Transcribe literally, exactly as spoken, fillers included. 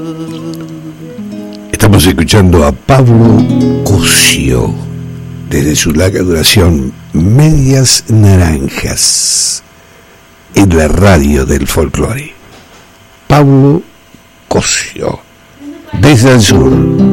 Estamos escuchando a Pablo Cosio desde su larga duración Medias Naranjas en la radio del folclore. Pablo Cosio desde el sur.